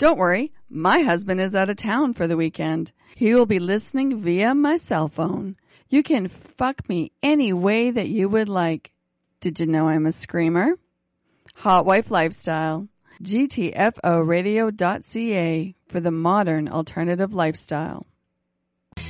Don't worry, my husband is out of town for the weekend. He will be listening via my cell phone. You can fuck me any way that you would like. Did you know I'm a screamer? Hot Wife Lifestyle. GTFOradio.ca for the modern alternative lifestyle.